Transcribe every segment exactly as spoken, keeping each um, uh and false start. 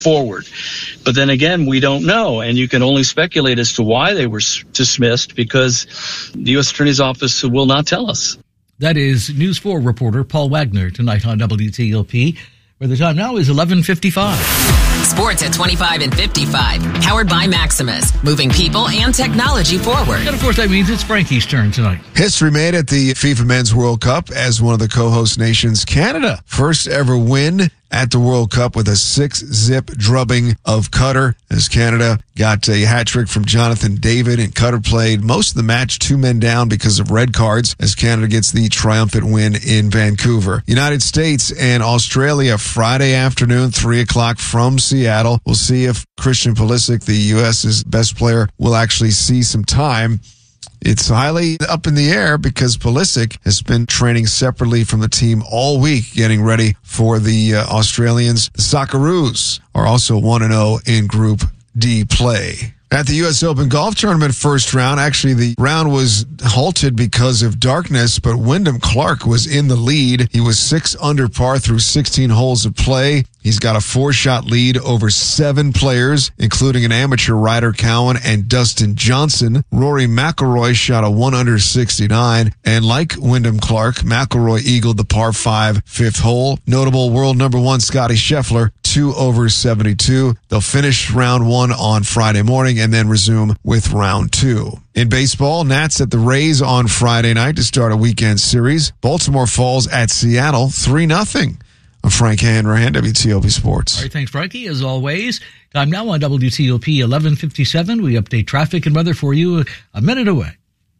forward. But then again, we don't know, and you can only speculate as to why they were dismissed because the U S Attorney's Office will not tell us. That is News four reporter Paul Wagner tonight on W T O P, where the time now is eleven fifty-five. Sports at twenty-five and fifty-five. Powered by Maximus. Moving people and technology forward. And of course, that means it's Frankie's turn tonight. History made at the FIFA Men's World Cup as one of the co-host nations, Canada. First ever win at the World Cup with a six-zip drubbing of Qatar, as Canada got a hat trick from Jonathan David, and Qatar played most of the match two men down because of red cards as Canada gets the triumphant win in Vancouver. United States and Australia Friday afternoon, three o'clock from Seattle. We'll see if Christian Pulisic, the U S's best player, will actually see some time. It's highly up in the air because Pulisic has been training separately from the team all week, getting ready for the uh, Australians. The Socceroos are also one and oh in Group D play. At the U S Open Golf Tournament first round, actually the round was halted because of darkness, but Wyndham Clark was in the lead. He was six under par through sixteen holes of play. He's got a four-shot lead over seven players, including an amateur Ryder Cowan and Dustin Johnson. Rory McIlroy shot a one under sixty-nine, and like Wyndham Clark, McIlroy eagled the par five fifth hole. Notable world number one Scotty Scheffler, two over seventy-two. They'll finish round one on Friday morning and then resume with round two. In baseball, Nats at the Rays on Friday night to start a weekend series. Baltimore falls at Seattle three nothing. I'm Frank Hanrahan, W T O P Sports. All right, thanks, Frankie, as always. Time now on W T O P eleven fifty-seven. We update traffic and weather for you a minute away.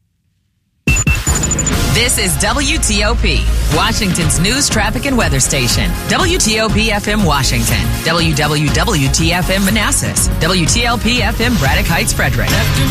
This is W T O P, Washington's news, traffic, and weather station. W T O P F M Washington, W W W T F M Manassas, W T L P F M Braddock Heights Frederick.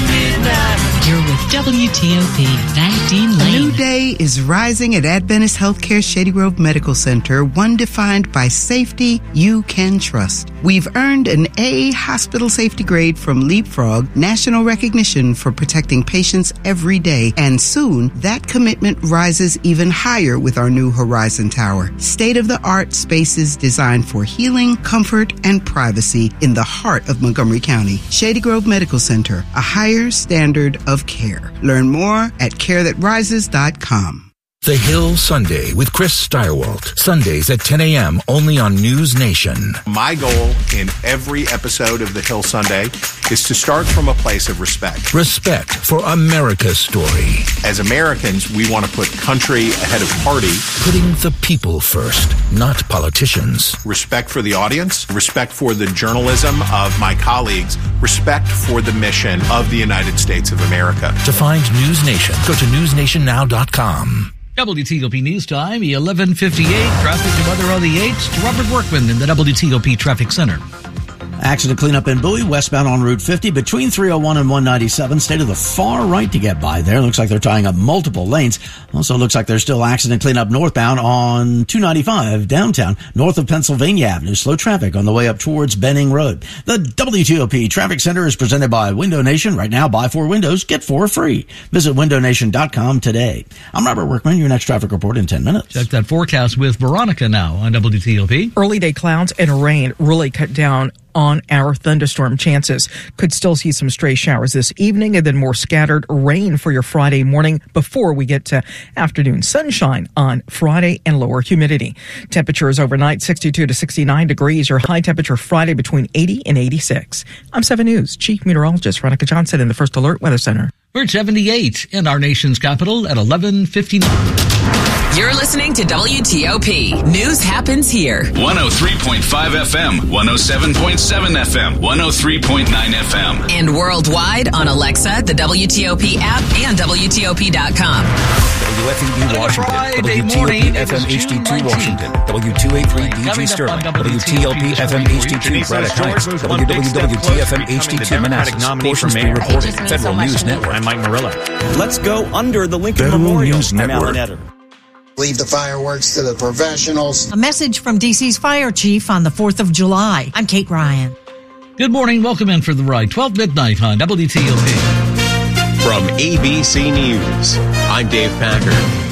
You're with W T O P, Van Dean Lane. A new day is rising at Adventist Healthcare Shady Grove Medical Center, one defined by safety you can trust. We've earned an A hospital safety grade from Leapfrog, national recognition for protecting patients every day, and soon that commitment rises even higher with our new Horizon Tower. State-of-the-art spaces designed for healing, comfort, and privacy in the heart of Montgomery County. Shady Grove Medical Center, a higher standard of care. Learn more at care that rises dot com. The Hill Sunday with Chris Steyerwalt. Sundays at ten a.m. only on News Nation. My goal in every episode of The Hill Sunday is to start from a place of respect. Respect for America's story. As Americans, we want to put country ahead of party. Putting the people first, not politicians. Respect for the audience. Respect for the journalism of my colleagues. Respect for the mission of the United States of America. To find News Nation, go to news nation now dot com. W T O P News Time, eleven fifty-eight. Traffic and weather on the eights to Robert Workman in the W T O P Traffic Center. Accident cleanup in Bowie, westbound on Route fifty, between three oh one and one ninety-seven. Stay to the far right to get by there. Looks like they're tying up multiple lanes. Also looks like there's still accident cleanup northbound on two ninety-five downtown, north of Pennsylvania Avenue. Slow traffic on the way up towards Benning Road. The W T O P Traffic Center is presented by Window Nation. Right now, buy four windows, get four free. Visit window nation dot com today. I'm Robert Workman, your next traffic report in ten minutes. Check that forecast with Veronica now on W T O P. Early day clouds and rain really cut down on our thunderstorm chances. Could still see some stray showers this evening and then more scattered rain for your Friday morning before we get to afternoon sunshine on Friday and lower humidity. Temperatures overnight sixty-two to sixty-nine degrees. Your high temperature Friday between eighty and eighty-six. I'm seven News Chief Meteorologist Veronica Johnson in the First Alert Weather Center. We're at seventy-eight in our nation's capital at eleven fifty-nine. You're listening to W T O P. News happens here. one oh three point five F M, one oh seven point seven F M, one oh three point nine F M. And worldwide on Alexa, the W T O P app, and W T O P dot com. W F E B Washington, W T O P F M H D two Washington, W two eighty-three D G Sterling, W T L P F M H D two Braddock Heights, W W W T F M H D two Manassas. Portions being reported. Federal News Network. I'm Mike Murillo. Let's go under the Lincoln Federal Memorial. News I'm Network. Alan Etter. Leave the fireworks to the professionals. A message from D C's fire chief on the fourth of July. I'm Kate Ryan. Good morning. Welcome in for the ride. twelve midnight on W T O P. From A B C News, I'm Dave Packer.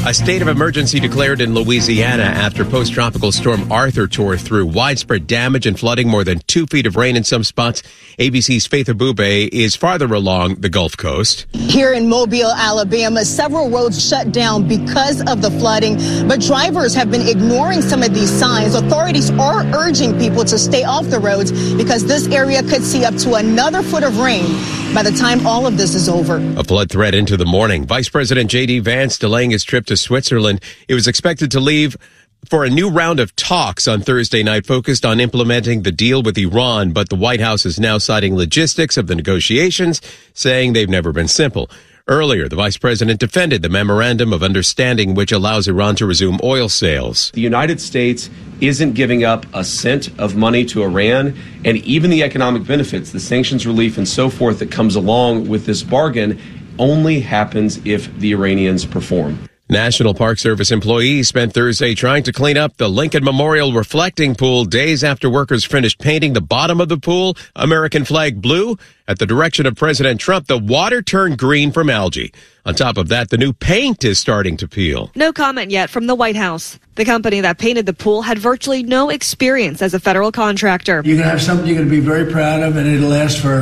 A state of emergency declared in Louisiana after post-tropical storm Arthur tore through. Widespread damage and flooding, more than two feet of rain in some spots. A B C's Faith Abube is farther along the Gulf Coast. Here in Mobile, Alabama, several roads shut down because of the flooding, but drivers have been ignoring some of these signs. Authorities are urging people to stay off the roads because this area could see up to another foot of rain by the time all of this is over. A flood threat into the morning. Vice President J D Vance delaying his trip to Switzerland. It was expected to leave for a new round of talks on Thursday night focused on implementing the deal with Iran, but the White House is now citing logistics of the negotiations, saying they've never been simple. Earlier, the vice president defended the memorandum of understanding which allows Iran to resume oil sales. The United States isn't giving up a cent of money to Iran, and even the economic benefits, the sanctions relief and so forth that comes along with this bargain only happens if the Iranians perform. National Park Service employees spent Thursday trying to clean up the Lincoln Memorial reflecting pool days after workers finished painting the bottom of the pool American flag blue. At the direction of President Trump, the water turned green from algae. On top of that, the new paint is starting to peel. No comment yet from the White House. The company that painted the pool had virtually no experience as a federal contractor. You're going to have something you're going to be very proud of, and it'll last for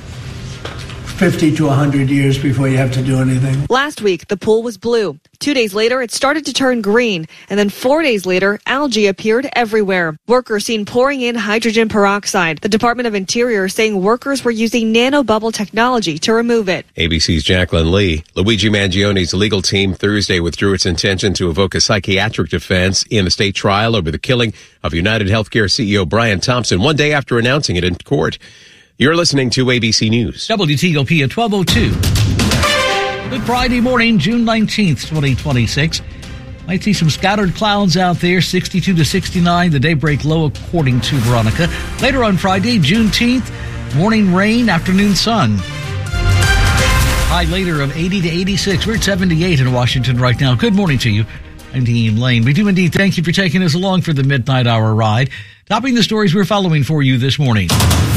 fifty to one hundred years before you have to do anything. Last week, the pool was blue. Two days later, it started to turn green. And then four days later, algae appeared everywhere. Workers seen pouring in hydrogen peroxide. The Department of Interior saying workers were using nanobubble technology to remove it. A B C's Jacqueline Lee. Luigi Mangione's legal team Thursday withdrew its intention to evoke a psychiatric defense in the state trial over the killing of United Healthcare C E O Brian Thompson, one day after announcing it in court. You're listening to A B C News. W T O P at twelve oh two. Good Friday morning, June nineteenth, twenty twenty-six. Might see some scattered clouds out there, sixty-two to sixty-nine, the daybreak low according to Veronica. Later on Friday, Juneteenth, morning rain, afternoon sun. High later of eighty to eighty-six. We're at seventy-eight in Washington right now. Good morning to you. I'm Dean Lane. We do indeed thank you for taking us along for the Midnight Hour ride. Topping the stories we're following for you this morning.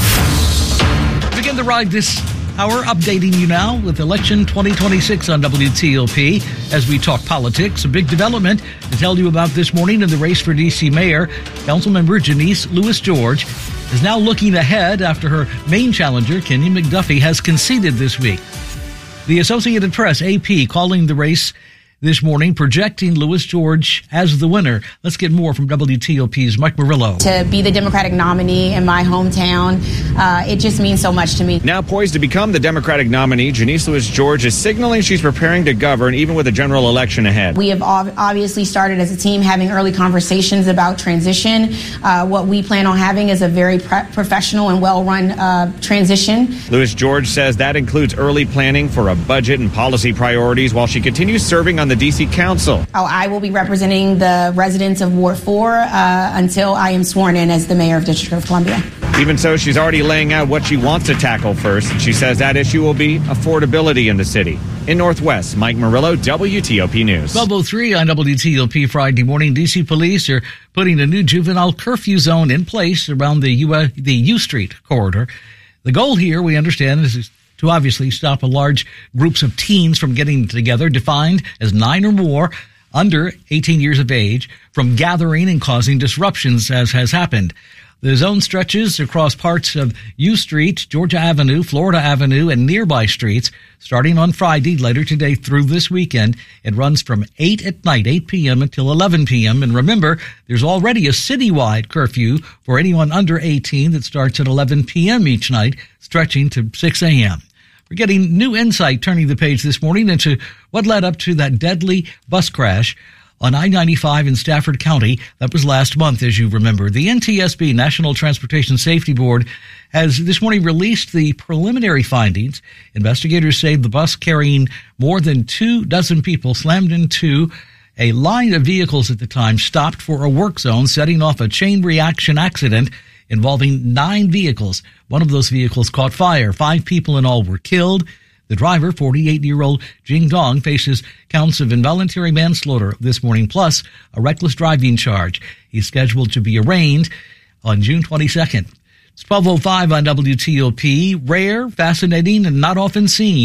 Begin the ride this hour, updating you now with election twenty twenty-six on W T O P. As we talk politics, a big development to tell you about this morning in the race for D C mayor. Councilmember Janice Lewis George is now looking ahead after her main challenger, Kenny McDuffie, has conceded this week. The Associated Press, A P, calling the race this morning, projecting Lewis George as the winner. Let's get more from W T O P's Mike Murillo. To be the Democratic nominee in my hometown, uh, it just means so much to me. Now poised to become the Democratic nominee, Janice Lewis George is signaling she's preparing to govern even with a general election ahead. We have obviously started as a team having early conversations about transition. Uh, what we plan on having is a very pre- professional and well-run uh, transition. Lewis George says that includes early planning for a budget and policy priorities while she continues serving on the D C Council. Oh, I will be representing the residents of Ward four uh, until I am sworn in as the mayor of District of Columbia. Even so, she's already laying out what she wants to tackle first. She says that issue will be affordability in the city. In Northwest, Mike Murillo, W T O P News. twelve oh three on W T O P Friday morning. D C police are putting a new juvenile curfew zone in place around the U, the U Street corridor. The goal here, we understand, is to obviously stop a large groups of teens from getting together, defined as nine or more under eighteen years of age, from gathering and causing disruptions, as has happened. The zone stretches across parts of U Street, Georgia Avenue, Florida Avenue, and nearby streets, starting on Friday, later today through this weekend. It runs from eight at night, eight p.m. until eleven p.m. And remember, there's already a citywide curfew for anyone under eighteen that starts at eleven p.m. each night, stretching to six a.m. We're getting new insight turning the page this morning into what led up to that deadly bus crash on I ninety-five in Stafford County. That was last month, as you remember. The N T S B, National Transportation Safety Board, has this morning released the preliminary findings. Investigators say the bus carrying more than two dozen people slammed into a line of vehicles at the time, stopped for a work zone, setting off a chain reaction accident involving nine vehicles. One of those vehicles caught fire. Five people in all were killed. The driver, forty-eight-year-old Jing Dong, faces counts of involuntary manslaughter this morning, plus a reckless driving charge. He's scheduled to be arraigned on June twenty-second. It's twelve oh five on W T O P. Rare, fascinating, and not often seen.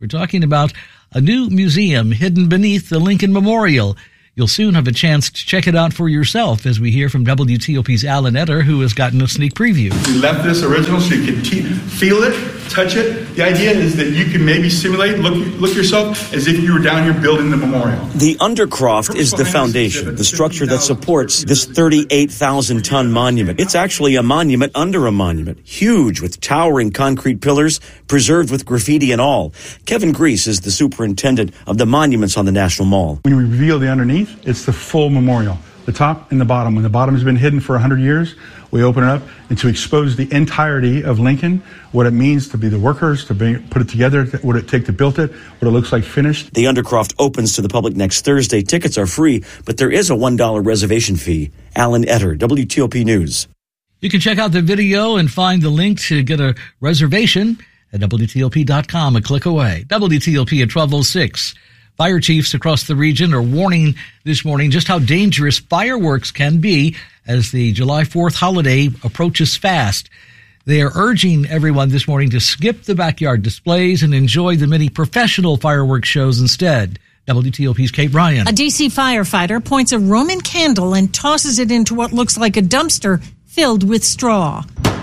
We're talking about a new museum hidden beneath the Lincoln Memorial. You'll soon have a chance to check it out for yourself, as we hear from W T O P's Alan Etter, who has gotten a sneak preview. We left this original so you can te- feel it, touch it. The idea is that you can maybe simulate, look look yourself as if you were down here building the memorial. The Undercroft is the foundation, the structure that supports this thirty-eight thousand ton monument. It's actually a monument under a monument, huge with towering concrete pillars, preserved with graffiti and all. Kevin Grease is the superintendent of the monuments on the National Mall. When we reveal the underneath, it's the full memorial, the top and the bottom. When the bottom has been hidden for one hundred years, we open it up and to expose the entirety of Lincoln, what it means to be the workers, to be, put it together, what it take to build it, what it looks like finished. The Undercroft opens to the public next Thursday. Tickets are free, but there is a one dollar reservation fee. Alan Etter, W T O P News. You can check out the video and find the link to get a reservation at W T O P dot com, a click away. W T O P at twelve oh six. Fire chiefs across the region are warning this morning just how dangerous fireworks can be as the July fourth holiday approaches fast. They are urging everyone this morning to skip the backyard displays and enjoy the many professional fireworks shows instead. W T O P's Kate Ryan. A D C firefighter points a Roman candle and tosses it into what looks like a dumpster filled with straw.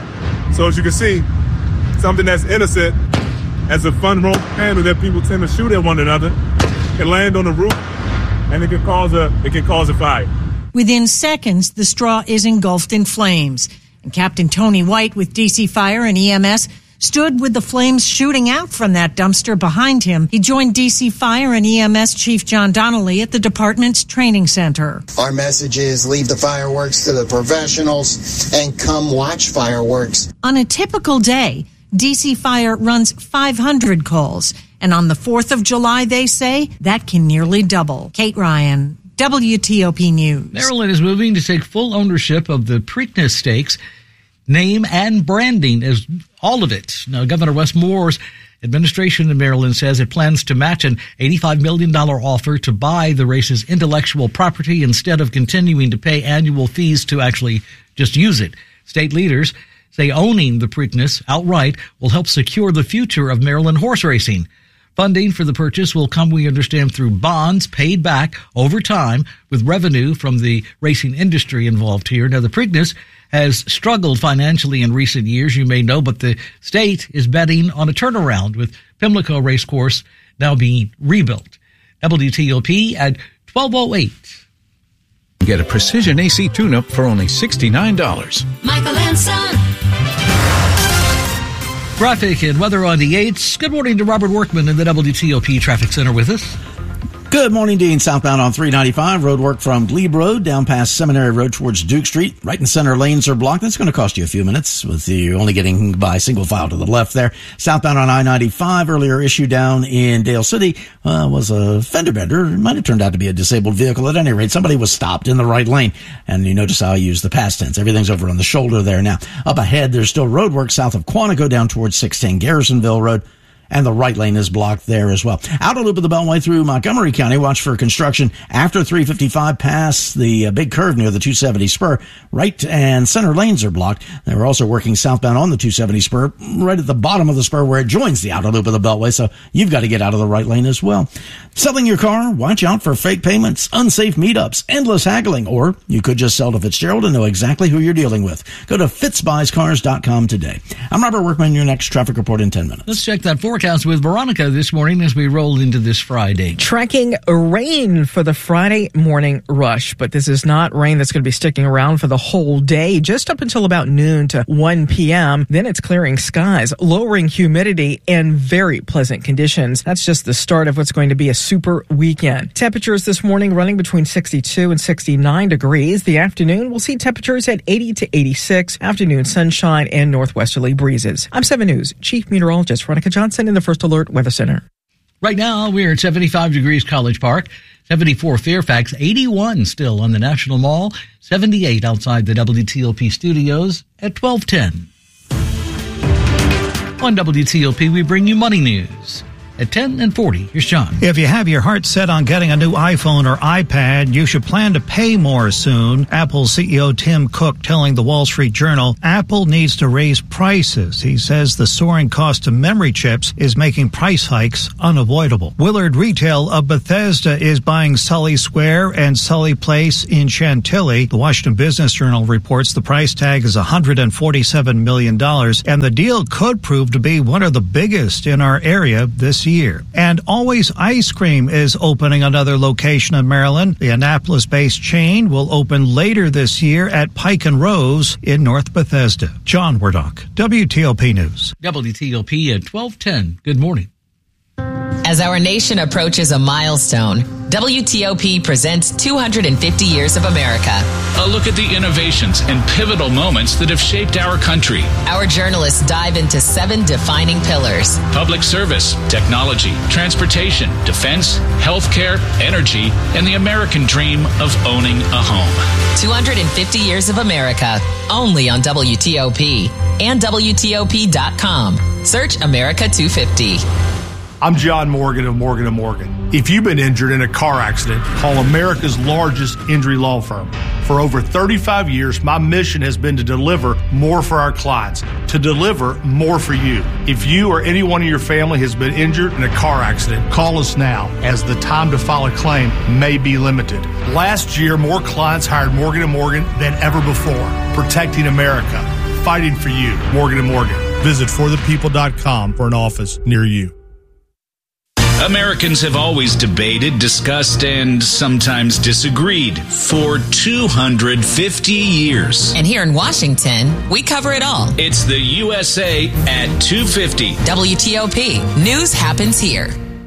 So as you can see, something that's innocent as a fun Roman candle that people tend to shoot at one another can land on the roof, and it can cause a it can cause a fire. Within seconds, the straw is engulfed in flames. And Captain Tony White with D C Fire and E M S stood with the flames shooting out from that dumpster behind him. He joined D C Fire and E M S Chief John Donnelly at the department's training center. Our message is leave the fireworks to the professionals and come watch fireworks. On a typical day, D C Fire runs five hundred calls. And on the fourth of July, they say, that can nearly double. Kate Ryan, W T O P News. Maryland is moving to take full ownership of the Preakness Stakes, name and branding as all of it. Now, Governor Wes Moore's administration in Maryland says it plans to match an eighty-five million dollars offer to buy the race's intellectual property instead of continuing to pay annual fees to actually just use it. State leaders say owning the Preakness outright will help secure the future of Maryland horse racing. Funding for the purchase will come, we understand, through bonds paid back over time with revenue from the racing industry involved here. Now, the Preakness has struggled financially in recent years, you may know, but the state is betting on a turnaround with Pimlico Racecourse now being rebuilt. W T O P at twelve oh eight. Get a precision A C tune-up for only sixty-nine dollars. Michael and Son. Traffic and weather on the eights. Good morning to Robert Workman in the W T O P Traffic Center with us. Good morning, Dean. Southbound on three ninety-five. Road work from Glebe Road down past Seminary Road towards Duke Street. Right and center lanes are blocked. That's going to cost you a few minutes with you only getting by single file to the left there. Southbound on I ninety-five. Earlier issue down in Dale City uh, was a fender bender. It might have turned out to be a disabled vehicle. At any rate, somebody was stopped in the right lane. And you notice how I use the past tense. Everything's over on the shoulder there now. Up ahead, there's still road work south of Quantico down towards six ten Garrisonville Road. And the right lane is blocked there as well. Outer loop of the Beltway through Montgomery County. Watch for construction after three fifty-five past the uh, big curve near the two seventy spur. Right and center lanes are blocked. They're also working southbound on the two seventy spur, right at the bottom of the spur where it joins the outer loop of the Beltway. So you've got to get out of the right lane as well. Selling your car? Watch out for fake payments, unsafe meetups, endless haggling, or you could just sell to Fitzgerald and know exactly who you're dealing with. Go to fitz buys cars dot com today. I'm Robert Workman, your next traffic report in ten minutes. Let's check that forecast with Veronica this morning as we roll into this Friday. Tracking rain for the Friday morning rush, but this is not rain that's going to be sticking around for the whole day, just up until about noon to one p.m. Then it's clearing skies, lowering humidity, and very pleasant conditions. That's just the start of what's going to be a super weekend. Temperatures this morning running between sixty-two and sixty-nine degrees. The afternoon, we'll see temperatures at eighty to eighty-six. Afternoon sunshine and northwesterly breezes. I'm seven News Chief Meteorologist Veronica Johnson in the First Alert Weather Center. Right now, we're at seventy-five degrees College Park, seventy-four Fairfax, eighty-one still on the National Mall, seventy-eight outside the W T O P studios at twelve ten. On W T O P, we bring you money news. At ten and forty, here's John. If you have your heart set on getting a new iPhone or iPad, you should plan to pay more soon. Apple C E O Tim Cook telling the Wall Street Journal, Apple needs to raise prices. He says the soaring cost of memory chips is making price hikes unavoidable. Willard Retail of Bethesda is buying Sully Square and Sully Place in Chantilly. The Washington Business Journal reports the price tag is one hundred forty-seven million dollars, and the deal could prove to be one of the biggest in our area this year. And Always Ice Cream is opening another location in Maryland. The Annapolis-based chain will open later this year at Pike and Rose in North Bethesda. John Wardock, W T O P News. W T O P at twelve ten. Good morning. As our nation approaches a milestone, W T O P presents two hundred fifty Years of America. A look at the innovations and pivotal moments that have shaped our country. Our journalists dive into seven defining pillars: public service, technology, transportation, defense, healthcare, energy, and the American dream of owning a home. two hundred fifty Years of America, only on W T O P and W T O P dot com. Search America two fifty. I'm John Morgan of Morgan and Morgan. If you've been injured in a car accident, call America's largest injury law firm. For over thirty-five years, my mission has been to deliver more for our clients, to deliver more for you. If you or anyone in your family has been injured in a car accident, call us now, as the time to file a claim may be limited. Last year, more clients hired Morgan and Morgan than ever before, protecting America, fighting for you. Morgan and Morgan. Visit for the people dot com for an office near you. Americans have always debated, discussed, and sometimes disagreed for two hundred fifty years. And here in Washington, we cover it all. It's the U S A at two fifty. W T O P. News happens here.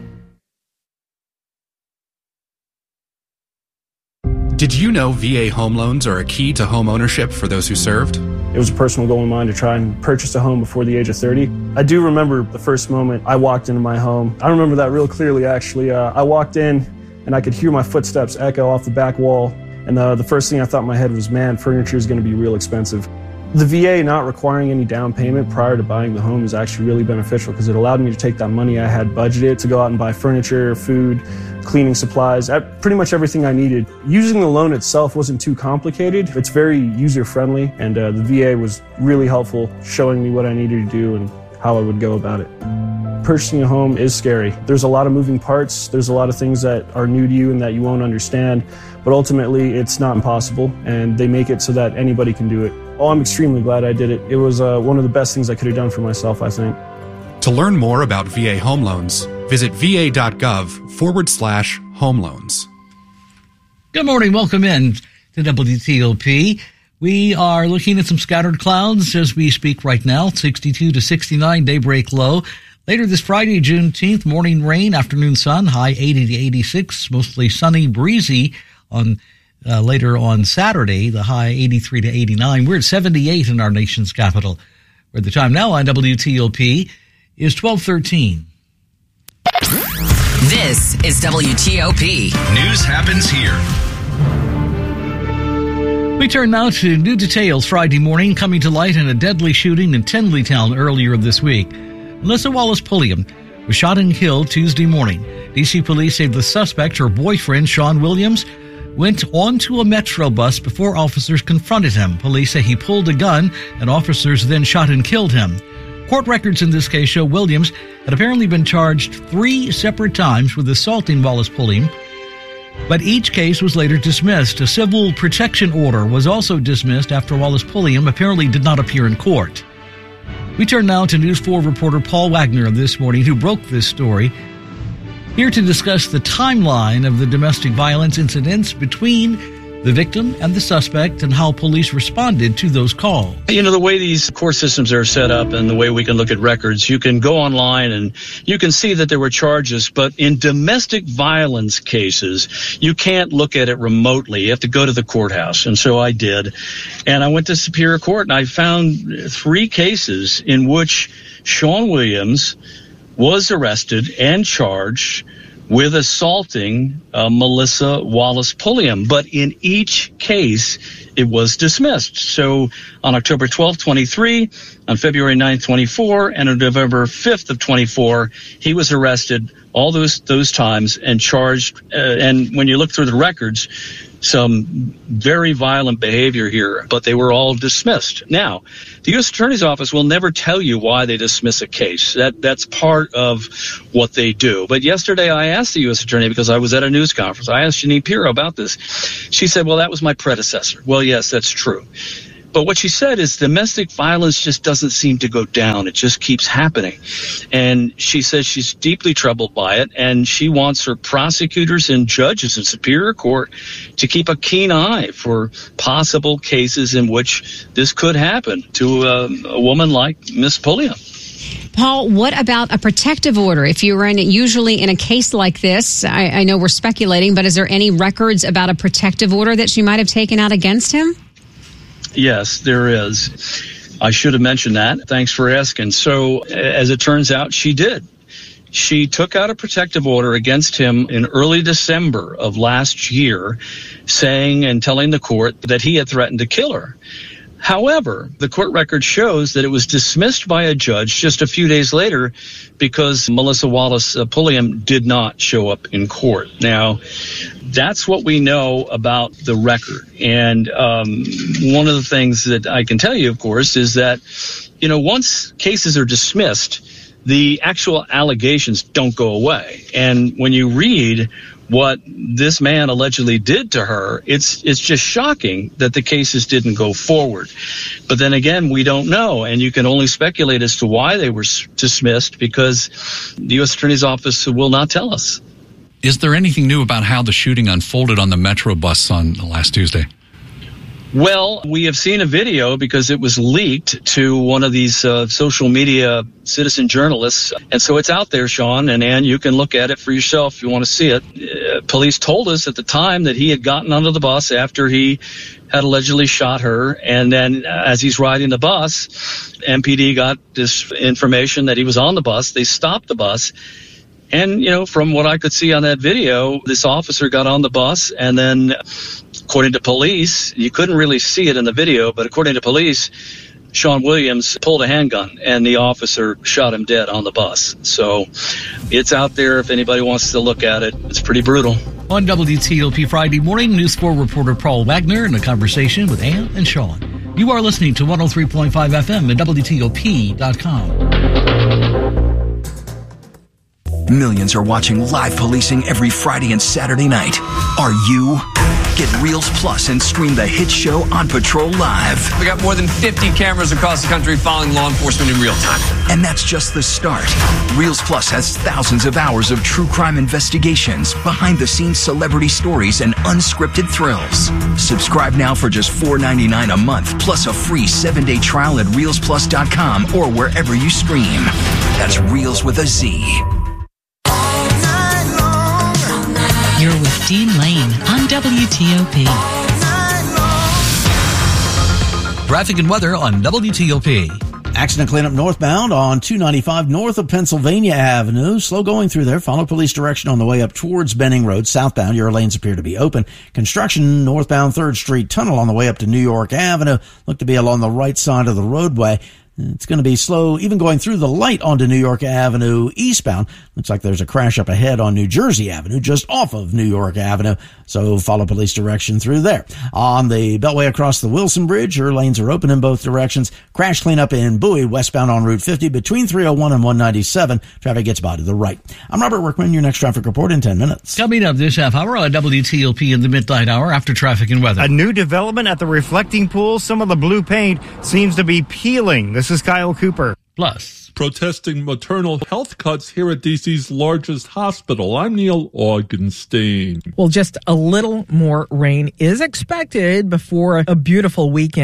Did you know V A home loans are a key to home ownership for those who served? It was a personal goal of mine to try and purchase a home before the age of thirty. I do remember the first moment I walked into my home. I remember that real clearly, actually. Uh, I walked in and I could hear my footsteps echo off the back wall. And uh, the first thing I thought in my head was, man, furniture is going to be real expensive. The V A not requiring any down payment prior to buying the home is actually really beneficial because it allowed me to take that money I had budgeted to go out and buy furniture, food, cleaning supplies, pretty much everything I needed. Using the loan itself wasn't too complicated. It's very user-friendly, and uh, the V A was really helpful, showing me what I needed to do and how I would go about it. Purchasing a home is scary. There's a lot of moving parts. There's a lot of things that are new to you and that you won't understand, but ultimately it's not impossible, and they make it so that anybody can do it. Oh, I'm extremely glad I did it. It was uh, one of the best things I could have done for myself, I think. To learn more about V A home loans, visit va.gov forward slash home loans. Good morning. Welcome in to W T O P. We are looking at some scattered clouds as we speak right now. sixty-two to sixty-nine, daybreak low. Later this Friday, Juneteenth, morning rain, afternoon sun, high eighty to eighty-six, mostly sunny, breezy on uh, later on Saturday, the high eighty-three to eighty-nine. We're at seventy-eight in our nation's capital. Where the time now on W T O P is twelve thirteen. This is W T O P. News happens here. We turn now to new details Friday morning coming to light in a deadly shooting in Tenleytown earlier this week. Melissa Wallace Pulliam was shot and killed Tuesday morning. D C police say the suspect, her boyfriend, Sean Williams, went onto a Metro bus before officers confronted him. Police say he pulled a gun and officers then shot and killed him. Court records in this case show Williams had apparently been charged three separate times with assaulting Wallace Pulliam, but each case was later dismissed. A civil protection order was also dismissed after Wallace Pulliam apparently did not appear in court. We turn now to News four reporter Paul Wagner of This Morning, who broke this story, here to discuss the timeline of the domestic violence incidents between the victim and the suspect and how police responded to those calls. You know, the way these court systems are set up and the way we can look at records, you can go online and you can see that there were charges, but in domestic violence cases, you can't look at it remotely. You have to go to the courthouse. And so I did. And I went to Superior Court and I found three cases in which Sean Williams was arrested and charged with assaulting uh, Melissa Wallace Pulliam. But in each case, it was dismissed. So on October twelfth, twenty-three, on February ninth, twenty-four, and on November fifth of twenty-four, he was arrested all those those times and charged. Uh, and when you look through the records, some very violent behavior here, but they were all dismissed. Now, the U S Attorney's Office will never tell you why they dismiss a case. That that's part of what they do. But yesterday I asked the U S Attorney, because I was at a news conference, I asked Jeanine Pirro about this. She said, well, that was my predecessor. Well, yes, that's true. But what she said is domestic violence just doesn't seem to go down. It just keeps happening. And she says she's deeply troubled by it, and she wants her prosecutors and judges in Superior Court to keep a keen eye for possible cases in which this could happen to a, a woman like Miss Pulliam. Paul, what about a protective order? If you were in, usually in a case like this, I, I know we're speculating, but is there any records about a protective order that she might have taken out against him? Yes, there is. I should have mentioned that. Thanks for asking. So, as it turns out, she did. She took out a protective order against him in early December of last year, saying and telling the court that he had threatened to kill her. However, the court record shows that it was dismissed by a judge just a few days later because Melissa Wallace uh, Pulliam did not show up in court. Now, that's what we know about the record. And um, one of the things that I can tell you, of course, is that, you know, once cases are dismissed, the actual allegations don't go away. And when you read what this man allegedly did to her, it's it's just shocking that the cases didn't go forward. But then again, we don't know, and you can only speculate as to why they were dismissed, because the U S Attorney's Office will not tell us. Is there anything new about how the shooting unfolded on the Metro bus on last Tuesday? Well, we have seen a video because it was leaked to one of these uh, social media citizen journalists. And so it's out there, Sean, and Ann, you can look at it for yourself if you want to see it. Uh, police told us at the time that he had gotten onto the bus after he had allegedly shot her. And then as he's riding the bus, M P D got this information that he was on the bus. They stopped the bus. And, you know, from what I could see on that video, this officer got on the bus, and then, according to police, you couldn't really see it in the video, but according to police, Sean Williams pulled a handgun, and the officer shot him dead on the bus. So it's out there if anybody wants to look at it. It's pretty brutal. On W T O P Friday morning, News four reporter Paul Wagner in a conversation with Ann and Sean. You are listening to one oh three point five F M at W T O P dot com. Millions are watching live policing every Friday and Saturday night. Are you? Get Reels Plus and stream the hit show On Patrol Live. We got more than fifty cameras across the country following law enforcement in real time. And that's just the start. Reels Plus has thousands of hours of true crime investigations, behind-the-scenes celebrity stories, and unscripted thrills. Subscribe now for just four ninety-nine a month, plus a free seven-day trial at reels plus dot com or wherever you stream. That's Reels with a Z. You're with Dean Lane on W T O P. Traffic and weather on W T O P. Accident cleanup northbound on two ninety-five north of Pennsylvania Avenue. Slow going through there. Follow police direction on the way up towards Benning Road. Southbound, your lanes appear to be open. Construction northbound third Street Tunnel on the way up to New York Avenue. Look to be along the right side of the roadway. It's going to be slow even going through the light onto New York Avenue eastbound. Looks like there's a crash up ahead on New Jersey Avenue just off of New York Avenue. So follow police direction through there. On the Beltway across the Wilson Bridge, your lanes are open in both directions. Crash cleanup in Bowie westbound on Route fifty between three oh one and one ninety-seven. Traffic gets by to the right. I'm Robert Workman. Your next traffic report in ten minutes. Coming up this half hour on W T O P in the midnight hour after traffic and weather. A new development at the reflecting pool. Some of the blue paint seems to be peeling. This is Kyle Cooper. Plus, protesting maternal health cuts here at D C's largest hospital. I'm Neil Augenstein. Well, just a little more rain is expected before a beautiful weekend.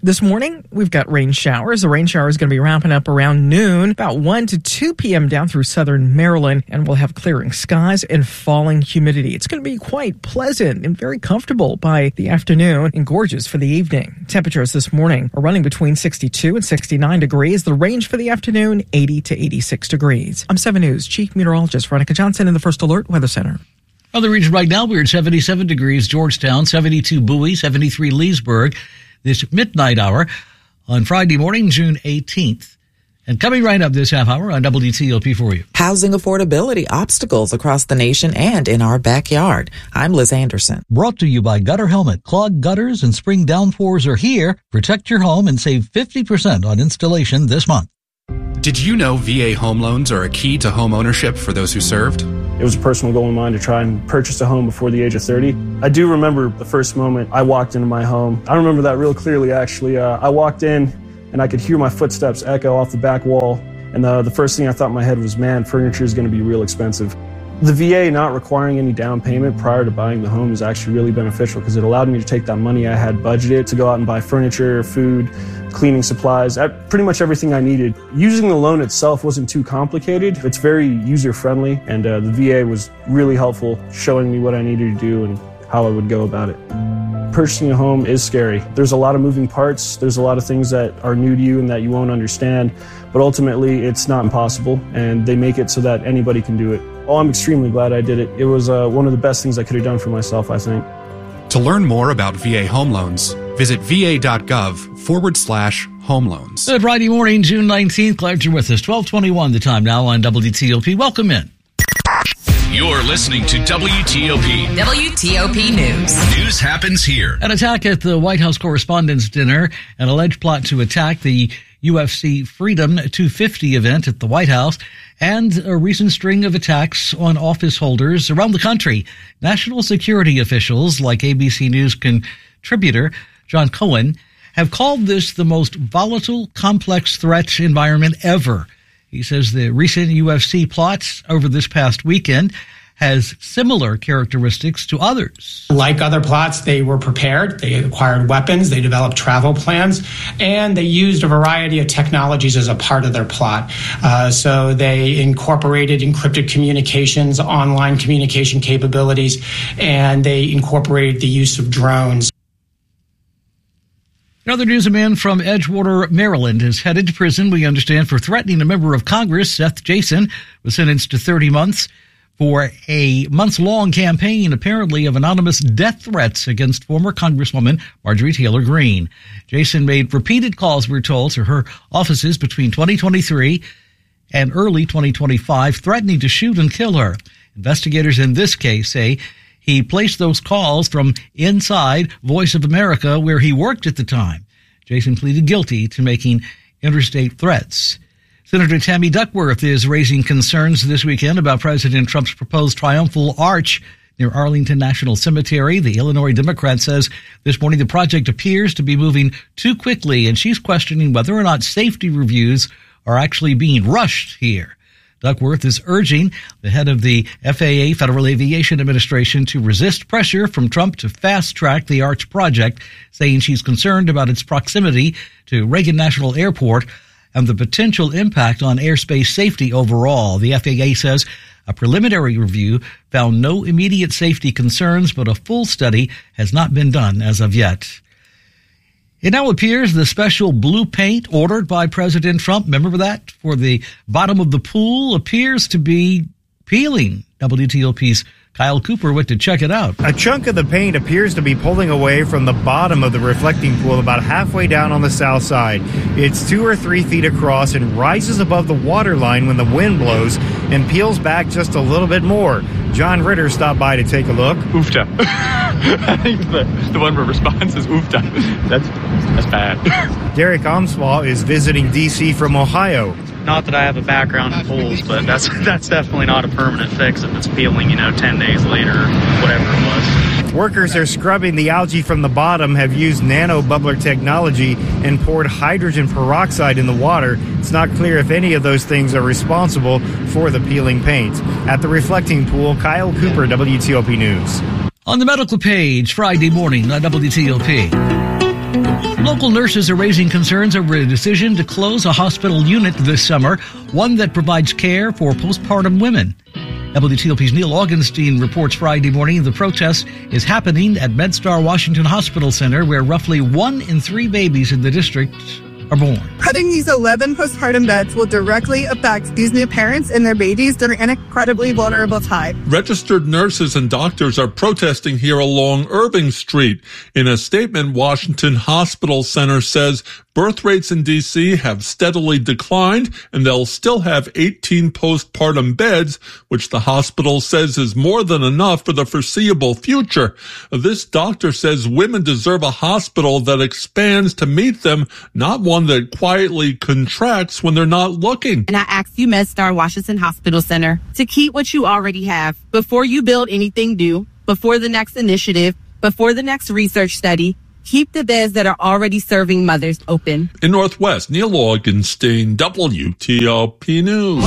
This morning, we've got rain showers. The rain shower is going to be ramping up around noon, about one to two p.m. down through southern Maryland, and we'll have clearing skies and falling humidity. It's going to be quite pleasant and very comfortable by the afternoon and gorgeous for the evening. Temperatures this morning are running between sixty-two and sixty-nine degrees. The range for the afternoon, eighty to eighty-six degrees. I'm seven News Chief Meteorologist Veronica Johnson in the First Alert Weather Center. Other region right now, we're at seventy-seven degrees Georgetown, seventy-two Bowie, seventy-three Leesburg. This midnight hour on Friday morning, June eighteenth. And coming right up this half hour on W T O P for you. Housing affordability obstacles across the nation and in our backyard. I'm Liz Anderson. Brought to you by Gutter Helmet. Clogged gutters and spring downpours are here. Protect your home and save fifty percent on installation this month. Did you know V A home loans are a key to home ownership for those who served? It was a personal goal of mine to try and purchase a home before the age of thirty. I do remember the first moment I walked into my home. I remember that real clearly, actually. Uh, I walked in and I could hear my footsteps echo off the back wall. And the, the first thing I thought in my head was, man, furniture is going to be real expensive. The V A not requiring any down payment prior to buying the home is actually really beneficial because it allowed me to take that money I had budgeted to go out and buy furniture, food, cleaning supplies, pretty much everything I needed. Using the loan itself wasn't too complicated. It's very user-friendly, and uh, the V A was really helpful, showing me what I needed to do and how I would go about it. Purchasing a home is scary. There's a lot of moving parts. There's a lot of things that are new to you and that you won't understand, but ultimately it's not impossible, and they make it so that anybody can do it. Oh, I'm extremely glad I did it. It was uh, one of the best things I could have done for myself, I think. To learn more about V A home loans, visit va.gov forward slash home loans. Good Friday morning, June nineteenth. Glad you're with us. twelve twenty-one the time now on W T O P. Welcome in. You're listening to W T O P. W T O P News. News happens here. An attack at the White House Correspondents' Dinner, an alleged plot to attack the U F C Freedom two fifty event at the White House, and a recent string of attacks on office holders around the country. National security officials, like A B C News contributor John Cohen, have called this the most volatile, complex threat environment ever. He says the recent U F C plots over this past weekend has similar characteristics to others. Like other plots, they were prepared, they acquired weapons, they developed travel plans, and they used a variety of technologies as a part of their plot. Uh, so they incorporated encrypted communications, online communication capabilities, and they incorporated the use of drones. In other news, a man from Edgewater, Maryland, is headed to prison, we understand, for threatening a member of Congress. Seth Jason was sentenced to thirty months for a months-long campaign, apparently, of anonymous death threats against former Congresswoman Marjorie Taylor Greene. Jason made repeated calls, we're told, to her offices between twenty twenty-three and early twenty twenty-five, threatening to shoot and kill her. Investigators in this case say he placed those calls from inside Voice of America, where he worked at the time. Jason pleaded guilty to making interstate threats. Senator Tammy Duckworth is raising concerns this weekend about President Trump's proposed triumphal arch near Arlington National Cemetery. The Illinois Democrat says this morning the project appears to be moving too quickly, and she's questioning whether or not safety reviews are actually being rushed here. Duckworth is urging the head of the F A A, Federal Aviation Administration, to resist pressure from Trump to fast-track the arch project, saying she's concerned about its proximity to Reagan National Airport and the potential impact on airspace safety overall. The F A A says a preliminary review found no immediate safety concerns, but a full study has not been done as of yet. It now appears the special blue paint ordered by President Trump, remember that, for the bottom of the pool, appears to be peeling. W T O P's Kyle Cooper went to check it out. A chunk of the paint appears to be pulling away from the bottom of the reflecting pool about halfway down on the south side. It's two or three feet across and rises above the water line when the wind blows and peels back just a little bit more. John Ritter stopped by to take a look. Oofta. I think the, the one where response is oofta. That's, that's bad. Derek Omswaw is visiting D C from Ohio. Not that I have a background in pools, but that's that's definitely not a permanent fix if it's peeling, you know, ten days later, whatever it was. Workers are scrubbing the algae from the bottom, have used nano bubbler technology, and poured hydrogen peroxide in the water. It's not clear if any of those things are responsible for the peeling paint. At the reflecting pool, Kyle Cooper, W T O P News. On the medical page, Friday morning on W T O P. Local nurses are raising concerns over a decision to close a hospital unit this summer, one that provides care for postpartum women. W T O P's Neil Augenstein reports Friday morning the protest is happening at MedStar Washington Hospital Center, where roughly one in three babies in the district are born. Cutting these eleven postpartum beds will directly affect these new parents and their babies during an incredibly vulnerable time. Registered nurses and doctors are protesting here along Irving Street. In a statement, Washington Hospital Center says birth rates in D C have steadily declined, and they'll still have eighteen postpartum beds, which the hospital says is more than enough for the foreseeable future. This doctor says women deserve a hospital that expands to meet them, not one that quietly contracts when they're not looking. And I ask you, MedStar Washington Hospital Center, to keep what you already have before you build anything new, before the next initiative, before the next research study. Keep the beds that are already serving mothers open. In Northwest, Neil Augenstein, W T O P News.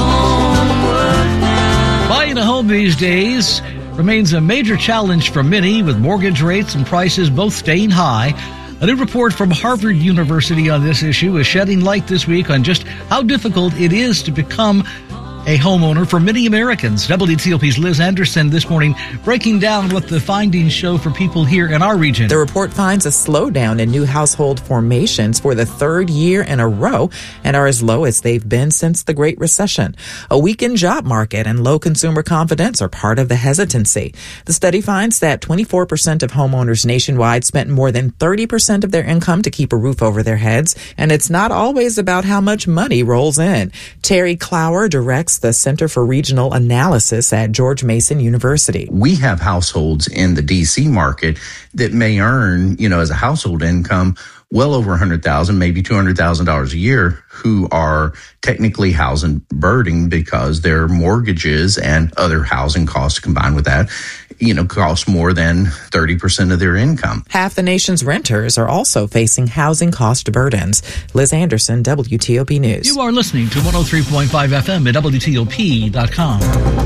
Buying a home these days remains a major challenge for many, with mortgage rates and prices both staying high. A new report from Harvard University on this issue is shedding light this week on just how difficult it is to become a homeowner for many Americans. W T O P's Liz Anderson this morning breaking down what the findings show for people here in our region. The report finds a slowdown in new household formations for the third year in a row and are as low as they've been since the Great Recession. A weakened job market and low consumer confidence are part of the hesitancy. The study finds that twenty-four percent of homeowners nationwide spent more than thirty percent of their income to keep a roof over their heads, and it's not always about how much money rolls in. Terry Clower directs the Center for Regional Analysis at George Mason University. We have households in the D C market that may earn, you know, as a household income, well over one hundred thousand dollars, maybe two hundred thousand dollars a year, who are technically housing burdened because their mortgages and other housing costs combined with that, you know, cost more than thirty percent of their income. Half the nation's renters are also facing housing cost burdens. Liz Anderson, W T O P News. You are listening to one oh three point five F M at W T O P dot com.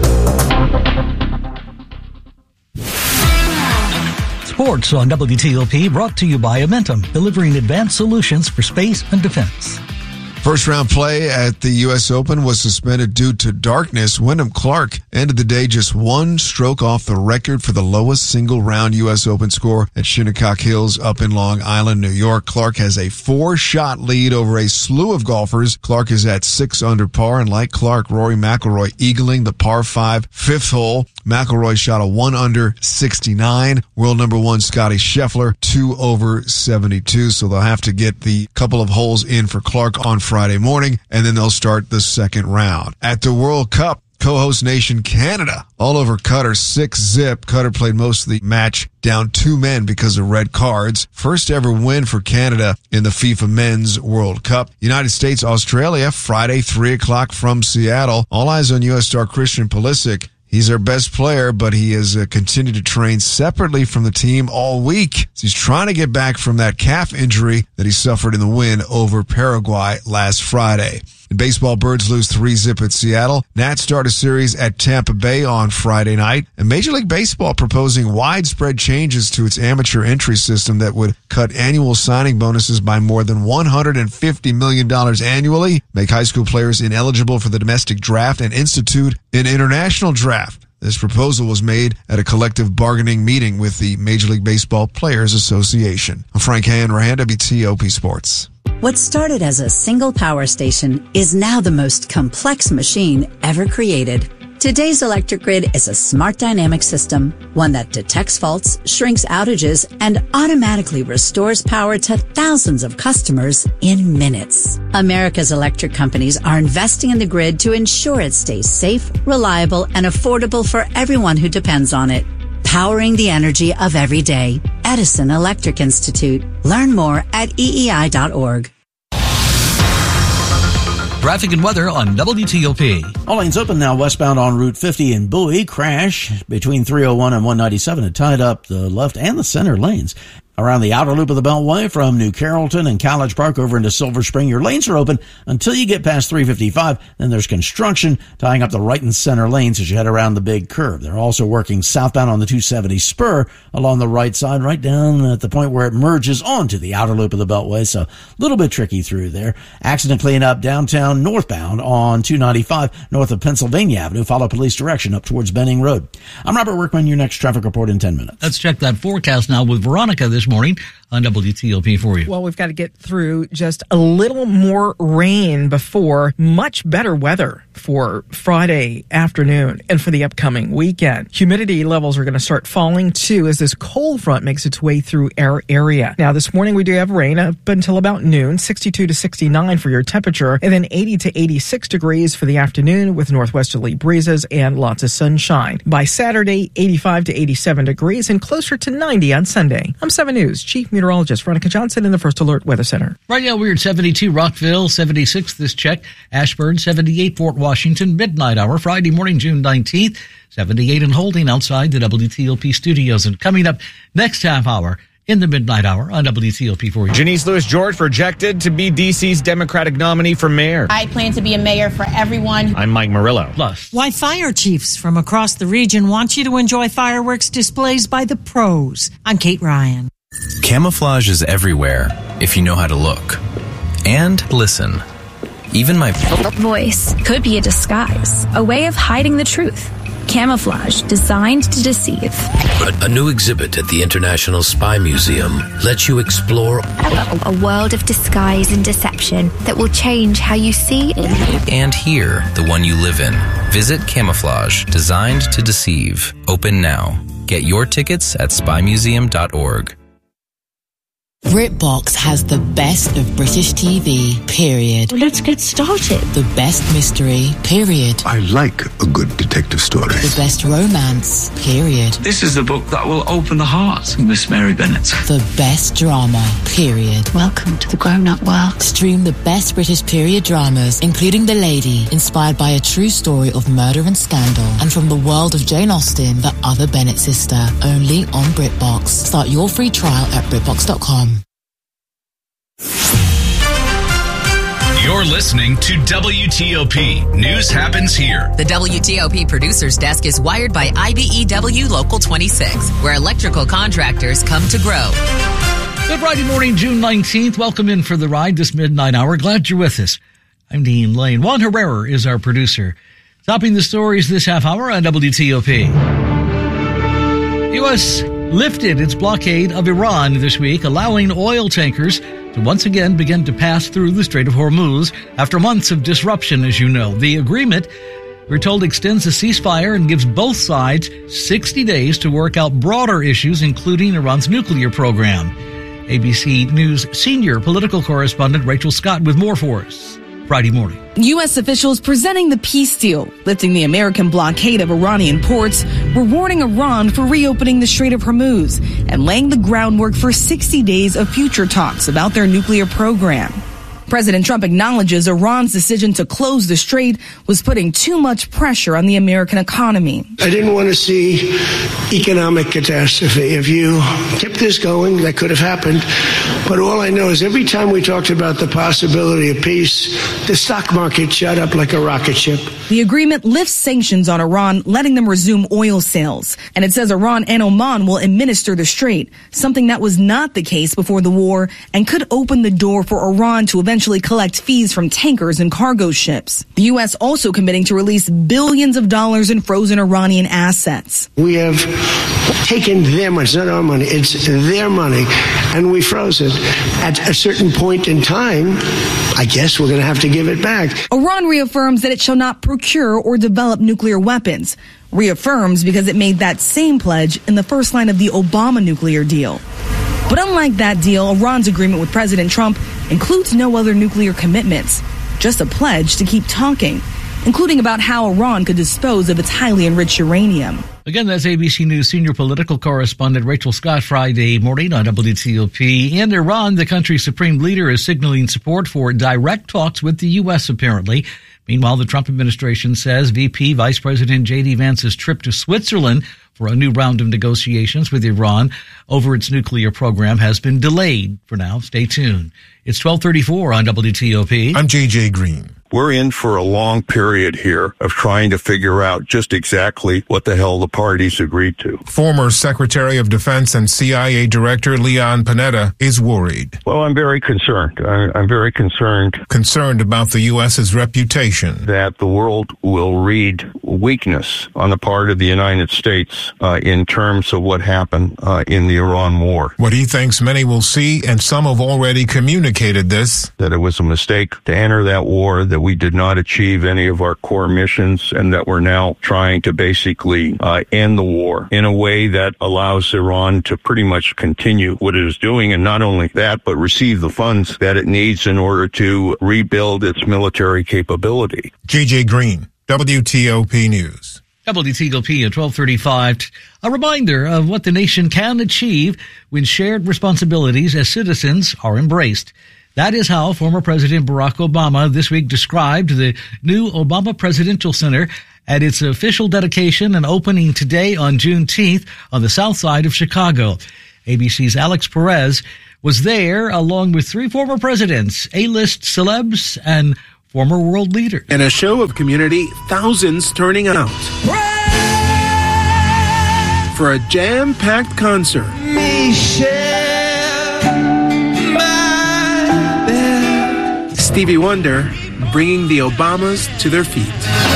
Sports on W T O P, brought to you by Amentum, delivering advanced solutions for space and defense. First round play at the U S Open was suspended due to darkness. Wyndham Clark ended the day just one stroke off the record for the lowest single round U S Open score at Shinnecock Hills up in Long Island, New York. Clark has a four shot lead over a slew of golfers. Clark is at six under par, and like Clark, Rory McIlroy eagling the par five fifth hole. McIlroy shot a one under sixty-nine. World number one Scotty Scheffler two over seventy-two. So they'll have to get the couple of holes in for Clark on Friday morning, and then they'll start the second round. At the World Cup, co-host nation Canada all over Qatar six zip. Qatar played most of the match down two men because of red cards. First ever win for Canada in the FIFA Men's World Cup. United States, Australia, Friday, three o'clock from Seattle. All eyes on U S star Christian Pulisic. He's their best player, but he has uh, continued to train separately from the team all week. So he's trying to get back from that calf injury that he suffered in the win over Paraguay last Friday. In baseball, Birds lose three zip at Seattle. Nats start a series at Tampa Bay on Friday night. And Major League Baseball proposing widespread changes to its amateur entry system that would cut annual signing bonuses by more than one hundred fifty million dollars annually, make high school players ineligible for the domestic draft, and institute an international draft. This proposal was made at a collective bargaining meeting with the Major League Baseball Players Association. I'm Frank Hanrahan, W T O P Sports. What started as a single power station is now the most complex machine ever created. Today's electric grid is a smart dynamic system, one that detects faults, shrinks outages, and automatically restores power to thousands of customers in minutes. America's electric companies are investing in the grid to ensure it stays safe, reliable, and affordable for everyone who depends on it. Powering the energy of every day. Edison Electric Institute. Learn more at E E I dot org. Traffic and weather on W T O P. All lanes open now westbound on Route fifty in Bowie. Crash between three oh one and one ninety-seven. It tied up the left and the center lanes. Around the outer loop of the Beltway from New Carrollton and College Park over into Silver Spring, your lanes are open until you get past three fifty-five. Then there's construction tying up the right and center lanes as you head around the big curve. They're also working southbound on the two seventy spur along the right side, right down at the point where it merges onto the outer loop of the Beltway. So a little bit tricky through there. Accident cleanup downtown northbound on two ninety-five north of Pennsylvania Avenue. Follow police direction up towards Benning Road. I'm Robert Workman. Your next traffic report in ten minutes. Let's check that forecast now with Veronica this morning on W T O P for you. Well, we've got to get through just a little more rain before much better weather for Friday afternoon and for the upcoming weekend. Humidity levels are going to start falling too as this cold front makes its way through our area. Now, this morning we do have rain up until about noon, sixty-two to sixty-nine for your temperature, and then eighty to eighty-six degrees for the afternoon with northwesterly breezes and lots of sunshine. By Saturday, eighty-five to eighty-seven degrees and closer to ninety on Sunday. I'm seven News Chief Meteorologist Veronica Johnson in the First Alert Weather Center. Right now we're at seventy-two Rockville, seventy-six this check, Ashburn, seventy-eight Fort Washington, midnight hour, Friday morning, June nineteenth, seventy-eight and holding outside the W T O P studios. And coming up next half hour, in the midnight hour on W T O P for you. Janice Lewis-George projected to be D C's Democratic nominee for mayor. I plan to be a mayor for everyone. I'm Mike Murillo. Plus, why fire chiefs from across the region want you to enjoy fireworks displays by the pros. I'm Kate Ryan. Camouflage is everywhere if you know how to look and listen. Even my voice could be a disguise, a way of hiding the truth. Camouflage designed to deceive. A, a new exhibit at the International Spy Museum lets you explore a, a world of disguise and deception that will change how you see and hear the one you live in. Visit Camouflage, designed to deceive. Open now. Get your tickets at spy museum dot org. BritBox has the best of British T V, period. Let's get started. The best mystery, period. I like a good detective story. The best romance, period. This is the book that will open the heart of Miss Mary Bennet. The best drama, period. Welcome to the grown-up world. Stream the best British period dramas, including The Lady, inspired by a true story of murder and scandal, and from the world of Jane Austen, the other Bennet sister, only on BritBox. Start your free trial at britbox dot com. You're listening to W T O P. News happens here. The W T O P producer's desk is wired by I B E W Local twenty-six, where electrical contractors come to grow. Good Friday morning, June nineteenth. Welcome in for the ride this midnight hour. Glad you're with us. I'm Dean Lane. Juan Herrera is our producer. Topping the stories this half hour on W T O P. U S lifted its blockade of Iran this week, allowing oil tankers to once again begin to pass through the Strait of Hormuz after months of disruption, as you know. The agreement, we're told, extends the ceasefire and gives both sides sixty days to work out broader issues, including Iran's nuclear program. A B C News senior political correspondent Rachel Scott with more for us Friday morning. U S officials presenting the peace deal, lifting the American blockade of Iranian ports, rewarding Iran for reopening the Strait of Hormuz, and laying the groundwork for sixty days of future talks about their nuclear program. President Trump acknowledges Iran's decision to close the strait was putting too much pressure on the American economy. I didn't want to see economic catastrophe. If you kept this going, that could have happened. But all I know is every time we talked about the possibility of peace, the stock market shot up like a rocket ship. The agreement lifts sanctions on Iran, letting them resume oil sales. And it says Iran and Oman will administer the strait, something that was not the case before the war and could open the door for Iran to eventually collect fees from tankers and cargo ships. The U S also committing to release billions of dollars in frozen Iranian assets. We have taken their money. It's not our money. It's their money. And we froze it. At a certain point in time, I guess we're going to have to give it back. Iran reaffirms that it shall not procure or develop nuclear weapons. Reaffirms because it made that same pledge in the first line of the Obama nuclear deal. But unlike that deal, Iran's agreement with President Trump includes no other nuclear commitments, just a pledge to keep talking, including about how Iran could dispose of its highly enriched uranium. Again, that's A B C News senior political correspondent Rachel Scott Friday morning on W T O P. In Iran, the country's supreme leader is signaling support for direct talks with the U S, apparently. Meanwhile, the Trump administration says V P Vice President J D Vance's trip to Switzerland for a new round of negotiations with Iran over its nuclear program has been delayed for now. Stay tuned. It's twelve thirty-four on W T O P. I'm J J Green. We're in for a long period here of trying to figure out just exactly what the hell the parties agreed to. Former Secretary of Defense and C I A Director Leon Panetta is worried. Well, I'm very concerned. I'm very concerned. Concerned about the U S's reputation. That the world will read weakness on the part of the United States uh, in terms of what happened uh, in the Iran war. What he thinks many will see, and some have already communicated this, that it was a mistake to enter that war, that we did not achieve any of our core missions, and that we're now trying to basically uh, end the war in a way that allows Iran to pretty much continue what it is doing, and not only that, but receive the funds that it needs in order to rebuild its military capability. J J Green, W T O P News. W T O P at twelve thirty-five. A reminder of what the nation can achieve when shared responsibilities as citizens are embraced. That is how former President Barack Obama this week described the new Obama Presidential Center at its official dedication and opening today on Juneteenth on the south side of Chicago. A B C's Alex Perez was there along with three former presidents, A-list celebs, and former world leaders. In a show of community, thousands turning out for a jam-packed concert. Stevie Wonder bringing the Obamas to their feet.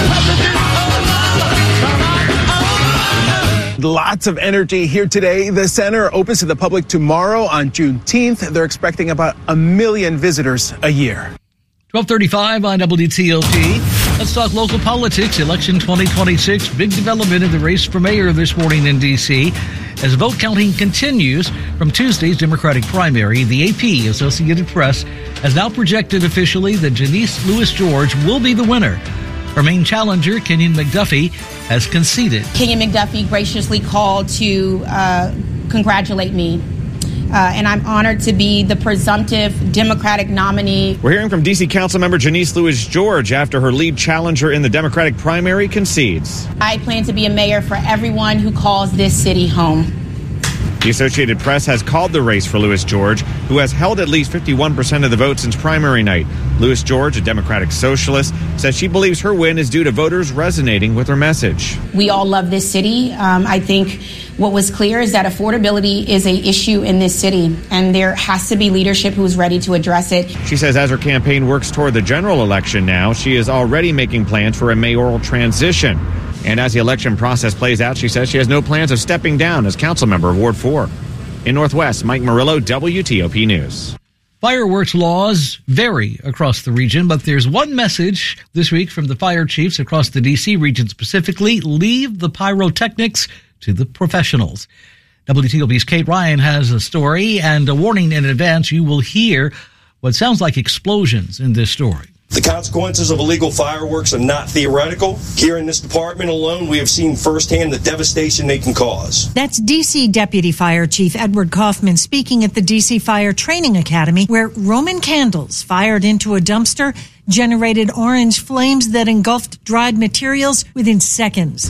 Lots of energy here today. The center opens to the public tomorrow on Juneteenth. They're expecting about a million visitors a year. twelve thirty-five on W T O P. Let's talk local politics. Election twenty twenty-six. Big development in the race for mayor this morning in D C as vote counting continues from Tuesday's Democratic primary. The A P, Associated Press, has now projected officially that Janice Lewis-George will be the winner. Her main challenger, Kenyon McDuffie, has conceded. Kenyon McDuffie graciously called to uh, congratulate me. Uh, and I'm honored to be the presumptive Democratic nominee. We're hearing from D C Councilmember Janice Lewis-George after her lead challenger in the Democratic primary concedes. I plan to be a mayor for everyone who calls this city home. The Associated Press has called the race for Lewis-George, who has held at least fifty-one percent of the vote since primary night. Lewis-George, a Democratic socialist, says she believes her win is due to voters resonating with her message. We all love this city. Um, I think what was clear is that affordability is an issue in this city, and there has to be leadership who's ready to address it. She says as her campaign works toward the general election now, she is already making plans for a mayoral transition. And as the election process plays out, she says she has no plans of stepping down as council member of Ward four. In Northwest, Mike Murillo, W T O P News. Fireworks laws vary across the region, but there's one message this week from the fire chiefs across the D C region specifically: leave the pyrotechnics to the professionals. W T O P's Kate Ryan has a story and a warning in advance. You will hear what sounds like explosions in this story. The consequences of illegal fireworks are not theoretical. Here in this department alone, we have seen firsthand the devastation they can cause. That's D C Deputy Fire Chief Edward Kaufman speaking at the D C Fire Training Academy, where Roman candles fired into a dumpster generated orange flames that engulfed dried materials within seconds.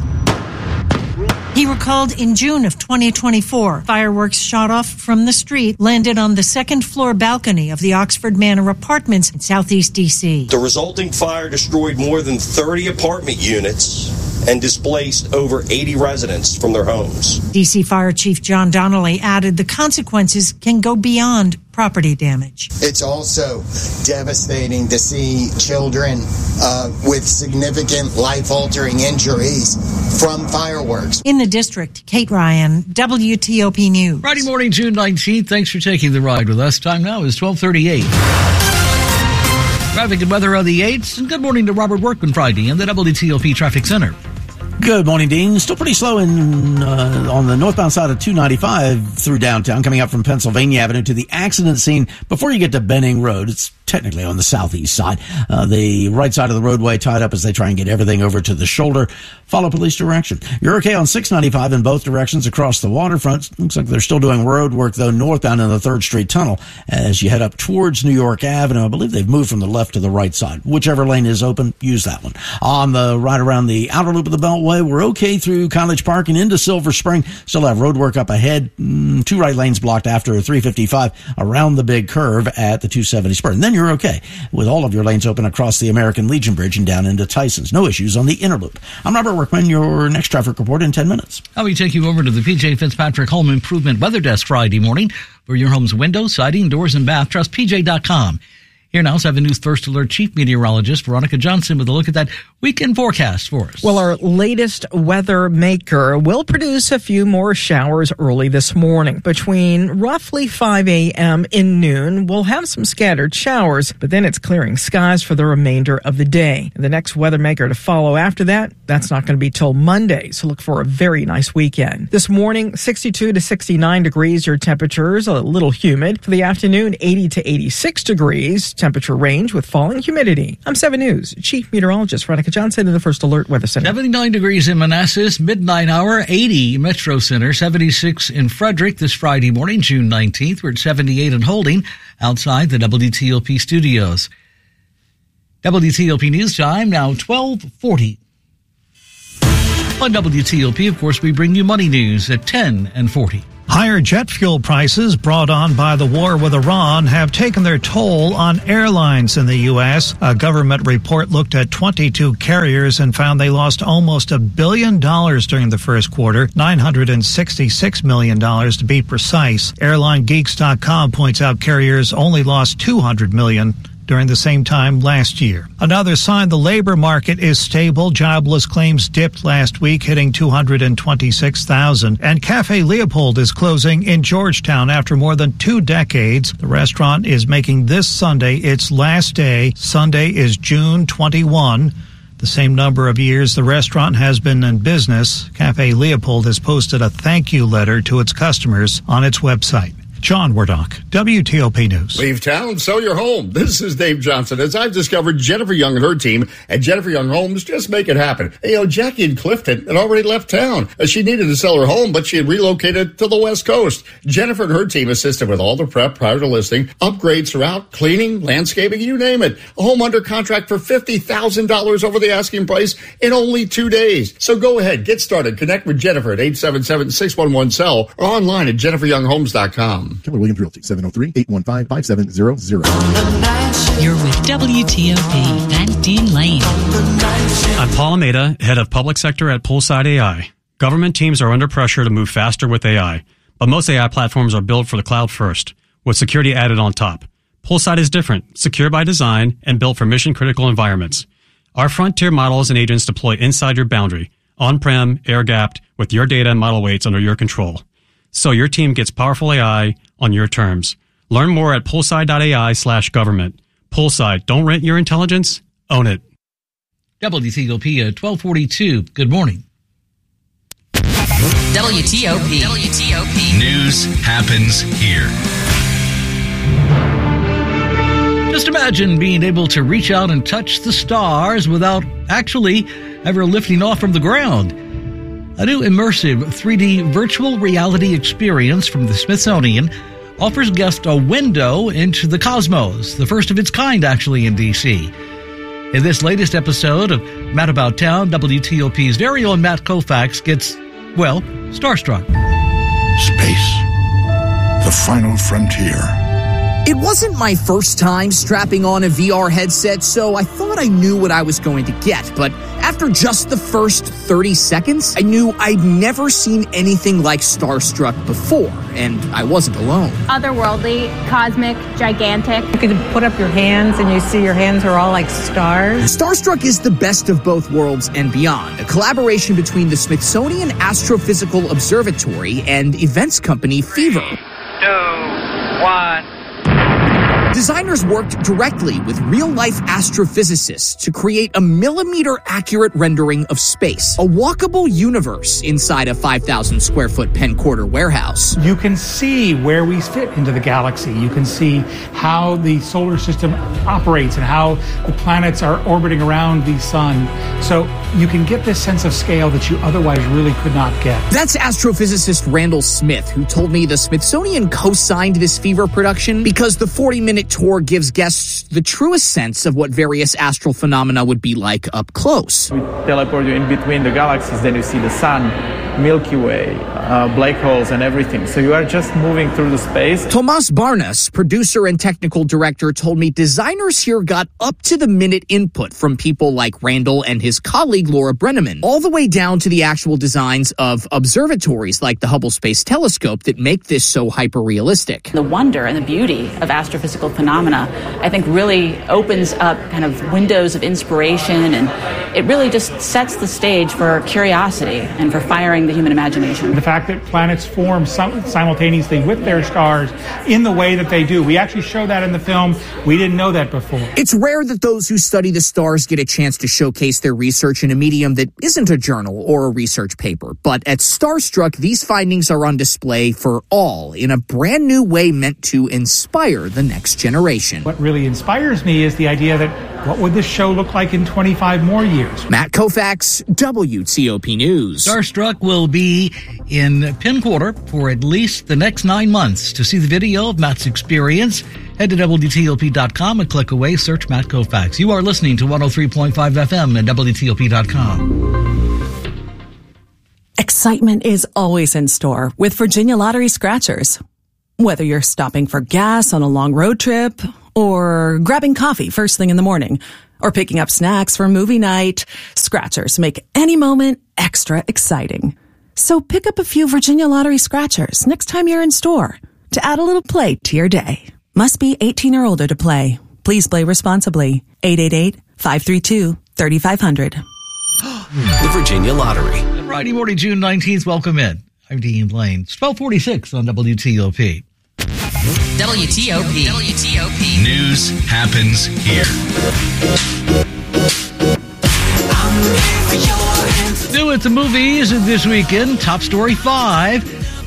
He recalled in June of twenty twenty-four, fireworks shot off from the street landed on the second floor balcony of the Oxford Manor Apartments in southeast D C. The resulting fire destroyed more than thirty apartment units and displaced over eighty residents from their homes. D C Fire Chief John Donnelly added the consequences can go beyond property damage. It's also devastating to see children uh, with significant life-altering injuries from fireworks. In the district, Kate Ryan, W T O P News. Friday morning, June nineteenth. Thanks for taking the ride with us. Time now is twelve thirty-eight. Traffic and weather on the eights. And good morning to Robert Workman Friday in the W T O P Traffic Center. Good morning, Dean. Still pretty slow in uh, on the northbound side of two ninety-five through downtown, coming up from Pennsylvania Avenue to the accident scene before you get to Benning Road. It's technically on the southeast side. Uh, the right side of the roadway tied up as they try and get everything over to the shoulder. Follow police direction. You're okay on six ninety-five in both directions across the waterfront. Looks like they're still doing road work, though, northbound in the third Street Tunnel as you head up towards New York Avenue. I believe they've moved from the left to the right side. Whichever lane is open, use that one. On the right around the outer loop of the Beltway, Beltway. We're okay through College Park and into Silver Spring. Still have road work up ahead. Mm, two right lanes blocked after three fifty-five around the big curve at the two seventy spur. And then you're okay with all of your lanes open across the American Legion Bridge and down into Tyson's. No issues on the inner loop. I'm Robert Workman, your next traffic report in ten minutes. Now we take you over to the P J Fitzpatrick Home Improvement Weather Desk Friday morning for your home's windows, siding, doors, and bath. Trust P J dot com. Here now, seven News First Alert Chief Meteorologist Veronica Johnson with a look at that weekend forecast for us. Well, our latest weather maker will produce a few more showers early this morning. Between roughly five a.m. and noon, we'll have some scattered showers, but then it's clearing skies for the remainder of the day. The next weather maker to follow after that, that's not going to be till Monday, so look for a very nice weekend. This morning, sixty-two to sixty-nine degrees, your temperatures, a little humid. For the afternoon, eighty to eighty-six degrees. Temperature range with falling humidity. I'm seven News Chief Meteorologist Veronica Johnson in the First Alert Weather Center. seventy-nine degrees in Manassas, midnight hour, eighty Metro Center, seventy-six in Frederick this Friday morning, June nineteenth. We're at seventy-eight and holding outside the W T O P studios. W T O P News Time, now twelve forty. On W T O P, of course, we bring you money news at ten and forty. Higher jet fuel prices brought on by the war with Iran have taken their toll on airlines in the U S. A government report looked at twenty-two carriers and found they lost almost a billion dollars during the first quarter, nine hundred sixty-six million dollars to be precise. Airline Geeks dot com points out carriers only lost two hundred million dollars during the same time last year. Another sign the labor market is stable. Jobless claims dipped last week, hitting two hundred twenty-six thousand. And Cafe Leopold is closing in Georgetown after more than two decades. The restaurant is making this Sunday its last day. Sunday is June twenty-first. The same number of years the restaurant has been in business. Cafe Leopold has posted a thank you letter to its customers on its website. John Wardock, W T O P News. Leave town, sell your home. This is Dave Johnson. As I've discovered, Jennifer Young and her team at Jennifer Young Homes just make it happen. You know, Jackie in Clifton had already left town. She needed to sell her home, but she had relocated to the West Coast. Jennifer and her team assisted with all the prep prior to listing, upgrades throughout, cleaning, landscaping, you name it. A home under contract for fifty thousand dollars over the asking price in only two days. So go ahead, get started. Connect with Jennifer at eight seven seven, six one one, S E L L or online at jennifer young homes dot com. Keller Williams Realty, seven oh three, eight one five, five seven zero zero. You're with W T O P and Dean Lane. I'm Paul Almeida, head of public sector at Poolside A I. Government teams are under pressure to move faster with A I, but most A I platforms are built for the cloud first, with security added on top. Poolside is different, secure by design, and built for mission-critical environments. Our frontier models and agents deploy inside your boundary, on-prem, air-gapped, with your data and model weights under your control. So your team gets powerful A I on your terms. Learn more at poolside.ai slash government. Poolside, don't rent your intelligence, own it. W T O P at twelve forty-two. Good morning. W T O P. W T O P. News happens here. Just imagine being able to reach out and touch the stars without actually ever lifting off from the ground. A new immersive three D virtual reality experience from the Smithsonian offers guests a window into the cosmos, the first of its kind actually in D C. In this latest episode of Matt About Town, W T O P's very own Matt Koufax gets, well, starstruck. Space, the final frontier. It wasn't my first time strapping on a V R headset, so I thought I knew what I was going to get. But after just the first thirty seconds, I knew I'd never seen anything like Starstruck before, and I wasn't alone. Otherworldly, cosmic, gigantic. You can put up your hands and you see your hands are all like stars. Starstruck is the best of both worlds and beyond, a collaboration between the Smithsonian Astrophysical Observatory and events company Fever. Three, two, one. Designers worked directly with real-life astrophysicists to create a millimeter-accurate rendering of space, a walkable universe inside a five thousand square foot Penn Quarter warehouse. You can see where we fit into the galaxy. You can see how the solar system operates and how the planets are orbiting around the sun. So you can get this sense of scale that you otherwise really could not get. That's astrophysicist Randall Smith, who told me the Smithsonian co-signed this fever production because the forty-minute tour gives guests the truest sense of what various astral phenomena would be like up close. We teleport you in between the galaxies, then you see the sun, Milky Way, uh, black holes, and everything. So you are just moving through the space. Tomas Barnas, producer and technical director, told me designers here got up-to-the-minute input from people like Randall and his colleague Laura Brenneman, all the way down to the actual designs of observatories like the Hubble Space Telescope that make this so hyper-realistic. The wonder and the beauty of astrophysical phenomena, I think, really opens up kind of windows of inspiration, and it really just sets the stage for curiosity and for firing the human imagination. The fact that planets form sim- simultaneously with their stars in the way that they do. We actually show that in the film. We didn't know that before. It's rare that those who study the stars get a chance to showcase their research in a medium that isn't a journal or a research paper. But at Starstruck, these findings are on display for all in a brand new way meant to inspire the next generation. What really inspires me is the idea that what would this show look like in twenty-five more years? Matt Koufax, W T O P News. Starstruck will be in Penn Quarter for at least the next nine months. To see the video of Matt's experience, head to W T O P dot com and click away, search Matt Koufax. You are listening to one oh three point five F M and W T O P dot com. Excitement is always in store with Virginia Lottery Scratchers. Whether you're stopping for gas on a long road trip, or grabbing coffee first thing in the morning, or picking up snacks for movie night, Scratchers make any moment extra exciting. So pick up a few Virginia Lottery Scratchers next time you're in store to add a little play to your day. Must be eighteen or older to play. Please play responsibly. eight eight eight, five three two, three five zero zero. The Virginia Lottery. Friday morning, June nineteenth. Welcome in. I'm Dean Lane. It's twelve forty-six on W T O P. W T O P. W T O P. News happens here. New at the movies this weekend, Top Story five,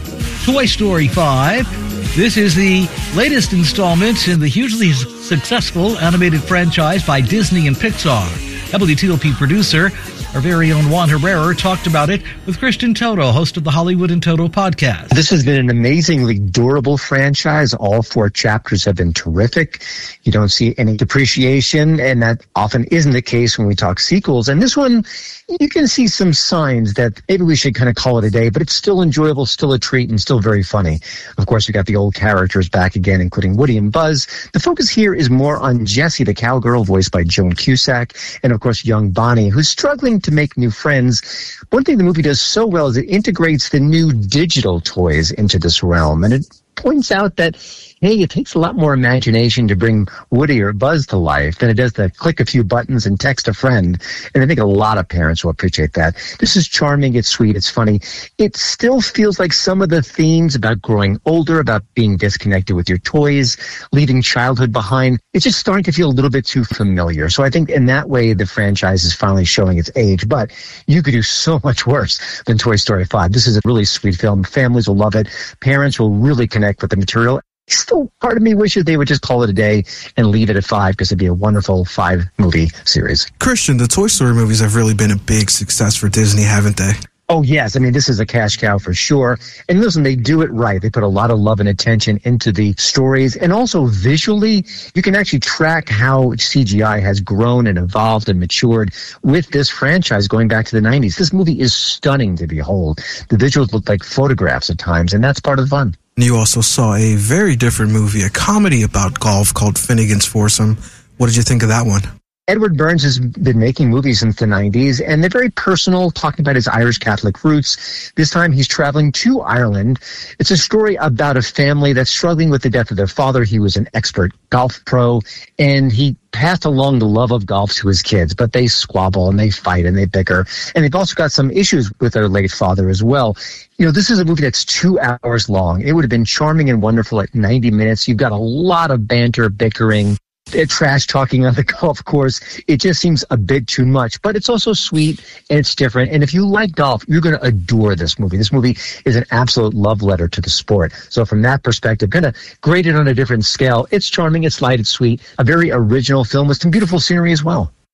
Toy Story five. This is the latest installment in the hugely successful animated franchise by Disney and Pixar. W T O P producer, our very own Juan Herrera, talked about it with Christian Toto, host of the Hollywood and Toto podcast. This has been an amazingly durable franchise. All four chapters have been terrific. You don't see any depreciation, and that often isn't the case when we talk sequels. And this one, you can see some signs that maybe we should kind of call it a day, but it's still enjoyable, still a treat, and still very funny. Of course, we got the old characters back again, including Woody and Buzz. The focus here is more on Jessie, the cowgirl, voiced by Joan Cusack, and of course, young Bonnie, who's struggling to make new friends. One thing the movie does so well is it integrates the new digital toys into this realm, and it points out that, hey, it takes a lot more imagination to bring Woody or Buzz to life than it does to click a few buttons and text a friend. And I think a lot of parents will appreciate that. This is charming, it's sweet, it's funny. It still feels like some of the themes about growing older, about being disconnected with your toys, leaving childhood behind, it's just starting to feel a little bit too familiar. So I think in that way, the franchise is finally showing its age. But you could do so much worse than Toy Story five. This is a really sweet film. Families will love it. Parents will really connect with the material. Still, part of me wishes they would just call it a day and leave it at five, because it'd be a wonderful five-movie series. Christian, the Toy Story movies have really been a big success for Disney, haven't they? Oh, yes. I mean, this is a cash cow for sure. And listen, they do it right. They put a lot of love and attention into the stories. And also visually, you can actually track how C G I has grown and evolved and matured with this franchise going back to the nineties. This movie is stunning to behold. The visuals look like photographs at times, and that's part of the fun. You also saw a very different movie, a comedy about golf called Finnegan's Foursome. What did you think of that one? Edward Burns has been making movies since the nineties, and they're very personal, talking about his Irish Catholic roots. This time he's traveling to Ireland. It's a story about a family that's struggling with the death of their father. He was an expert golf pro, and he passed along the love of golf to his kids, but they squabble and they fight and they bicker. And they've also got some issues with their late father as well. You know, this is a movie that's two hours long. It would have been charming and wonderful at ninety minutes. You've got a lot of banter, bickering, trash talking on the golf course. It just seems a bit too much, but it's also sweet and it's different. And if you like golf, you're going to adore this movie. This movie is an absolute love letter to the sport. So from that perspective, kind of grade it on a different scale. It's charming, it's light, it's sweet, a very original film with some beautiful scenery as well.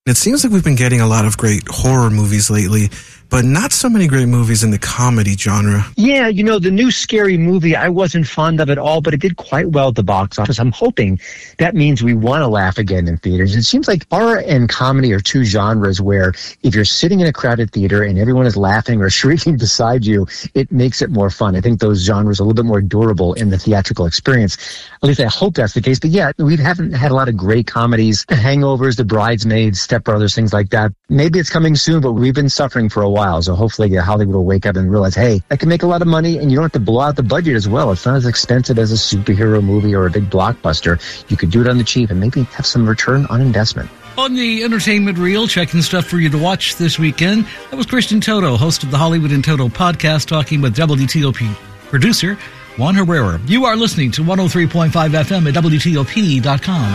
It seems like we've been getting a lot of great horror movies lately, but not so many great movies in the comedy genre. Yeah, you know, the new Scary Movie, I wasn't fond of at all, but it did quite well at the box office. I'm hoping that means we want to laugh again in theaters. It seems like horror and comedy are two genres where if you're sitting in a crowded theater and everyone is laughing or shrieking beside you, it makes it more fun. I think those genres are a little bit more durable in the theatrical experience. At least I hope that's the case. But yeah, we haven't had a lot of great comedies. Hangovers, The Bridesmaids, Step Brothers, things like that. Maybe it's coming soon, but we've been suffering for a while. So hopefully Hollywood will wake up and realize, hey, I can make a lot of money and you don't have to blow out the budget as well. It's not as expensive as a superhero movie or a big blockbuster. You could do it on the cheap and maybe have some return on investment. On the entertainment reel, checking stuff for you to watch this weekend, that was Christian Toto, host of the Hollywood in Toto podcast, talking with W T O P producer Juan Herrera. You are listening to one oh three point five F M at W T O P dot com.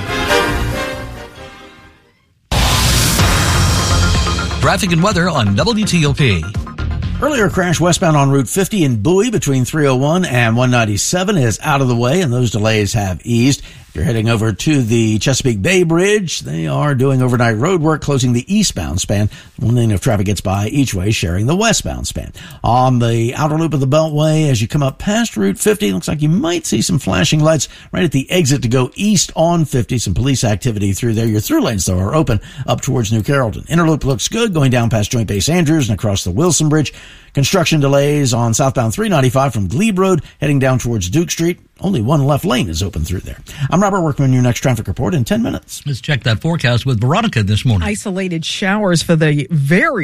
Traffic and weather on W T O P. Earlier crash westbound on Route fifty in Bowie between three oh one and one ninety-seven is out of the way, and those delays have eased. If you're heading over to the Chesapeake Bay Bridge, they are doing overnight road work, closing the eastbound span. One lane of traffic gets by each way, sharing the westbound span. On the outer loop of the Beltway, as you come up past Route fifty, it looks like you might see some flashing lights right at the exit to go east on fifty. Some police activity through there. Your through lanes, though, are open up towards New Carrollton. Inner loop looks good, going down past Joint Base Andrews and across the Wilson Bridge. Construction delays on southbound three ninety-five from Glebe Road, heading down towards Duke Street. Only one left lane is open through there. I'm Robert Workman, your next traffic report in ten minutes. Let's check that forecast with Veronica this morning. Isolated showers for the very